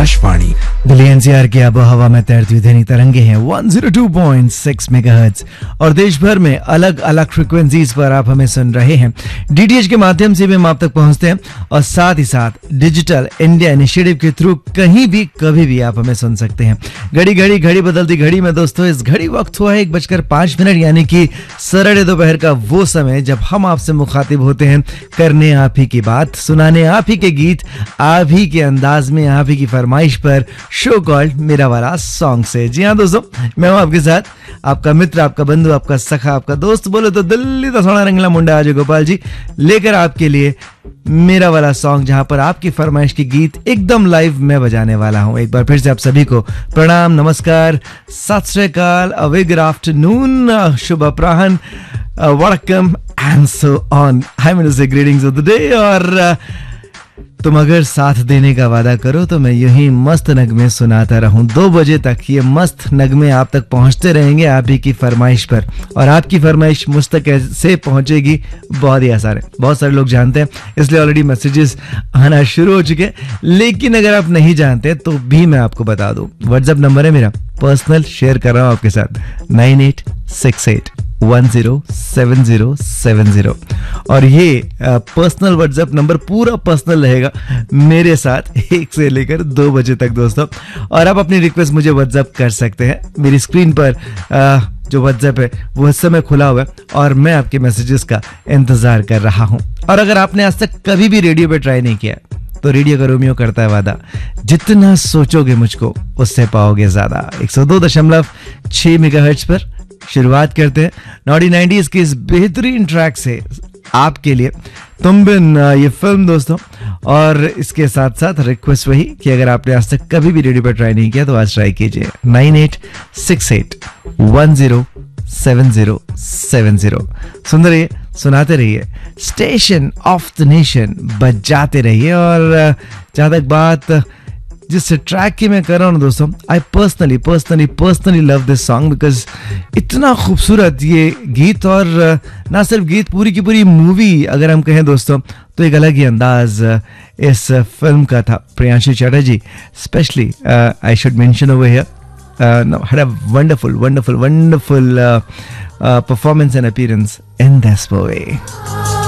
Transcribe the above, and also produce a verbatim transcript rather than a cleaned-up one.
Akashvani Delhi NCR की आबो हवा में तैरती हुई ध्वनि तरंगे हैं एक सौ दो पॉइंट छह मेगाहर्ट्ज और देश भर में अलग अलग फ्रीक्वेंसीज पर आप हमें सुन रहे हैं। डीटीएच के माध्यम से भी हम आप तक पहुंचते हैं और साथ ही साथ डिजिटल इंडिया इनिशिएटिव के थ्रू कहीं भी कभी भी आप हमें सुन सकते हैं। घड़ी घड़ी घड़ी बदलती घड़ी में दोस्तों इस घड़ी वक्त हुआ है एक बजकर पांच मिनट यानी कि सरड़े दोपहर का वो समय जब हम आपसे मुखातिब होते हैं, करने आप ही की बात, सुनाने आप ही के गीत, आप ही के अंदाज में, आप ही की फरमाइश पर, शो कॉल्ड मेरा वाला सॉन्ग से। जी हाँ दोस्तों, मैं हूं आपके साथ, आपका मित्र, आपका बंधु, आपका सखा, आपका दोस्त, बोलो तो दिल्ली का सोना रंगला मुंडा अजय गोपाल जी लेकर आपके लिए मेरा वाला सॉन्ग, जहां पर आपकी फरमाइश के गीत एकदम लाइव मैं बजाने वाला हूं। एक बार फिर से आप सभी को प्रणाम, नमस्कार, सत श्री अकाल, अ वेरी गुड आफ्टरनून, शुभ अपराह्न, वड़कम and so on. I mean से ग्रीटिंग्स ऑफ द डे। और तुम अगर साथ देने का वादा करो तो मैं यूं मस्त नगमे सुनाता रहूं दो बजे तक। ये मस्त नगमे आप तक पहुंचते रहेंगे आप ही की फरमाइश पर, और आपकी फरमाइश मुझ तक कैसे पहुंचेगी बहुत ही आसान है, बहुत सारे लोग जानते हैं, इसलिए ऑलरेडी मैसेजेस आना शुरू हो चुके हैं। लेकिन अगर आप नहीं जानते तो भी मैं आपको बता दूं, व्हाट्सएप नंबर है मेरा, पर्सनल शेयर कर रहा हूं आपके साथ, nine eight six eight one zero seven zero seven zero. और ये पर्सनल व्हाट्सएप नंबर पूरा पर्सनल रहेगा मेरे साथ एक से लेकर दो बजे तक दोस्तों। और आप अपनी रिक्वेस्ट मुझे व्हाट्सएप कर सकते हैं। मेरी स्क्रीन पर आ, जो व्हाट्सएप है वो इस समय खुला हुआ है और मैं आपके मैसेजेस का इंतजार कर रहा हूं। और अगर आपने आज तक कभी भी रेडियो पे ट्राई नहीं किया तो रेडियो का रोमियो करता है वादा, जितना सोचोगे मुझको उससे पाओगे ज्यादा। एक सौ दो दशमलव छह मेगाहर्ट्ज पर शुरुआत करते हैं नॉटी नाइंटीज़ की इस बेहतरीन ट्रैक से आपके लिए, तुम बिन, ये फिल्म दोस्तों। और इसके साथ साथ रिक्वेस्ट वही कि अगर आपने आज तक कभी भी रेडियो पर ट्राई नहीं किया तो आज ट्राई कीजिए, nine eight six eight one zero seven zero seven zero. सुन रहिए, सुनाते रहिए, स्टेशन ऑफ द नेशन बजाते रहिए। और जहां तक बात जिस ट्रैक की मैं कर रहा हूँ दोस्तों, I personally personally personally love this song because इतना खूबसूरत ये गीत, और ना सिर्फ गीत, पूरी की पूरी मूवी अगर हम कहें दोस्तों तो एक अलग ही अंदाज इस फिल्म का था। Priyanshu Chatterjee specially I should mention over here had a wonderful wonderful wonderful uh, uh, performance and appearance in this movie.